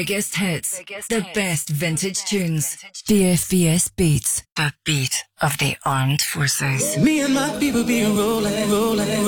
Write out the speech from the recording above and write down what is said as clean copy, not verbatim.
biggest hits, the best vintage tunes. DFBS Beats, the beat of the armed forces. Me and my people be rolling, rolling.